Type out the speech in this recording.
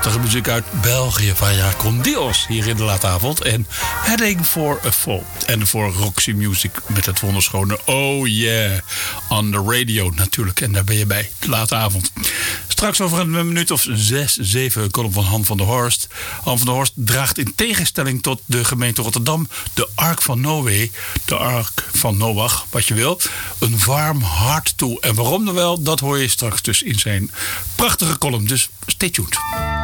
prachtige muziek uit België van Con Dios hier in de laatavond. En Heading for a Fall. En voor Roxy Music met het wonderschone Oh Yeah on the radio natuurlijk. En daar ben je bij, de late avond. Straks over een minuut of 6, 7 column van Han van der Horst. Han van der Horst draagt in tegenstelling tot de gemeente Rotterdam de Ark van Noé, de Ark van Noach, wat je wil, een warm hart toe. En waarom dan wel, dat hoor je straks dus in zijn prachtige column. Dus stay tuned.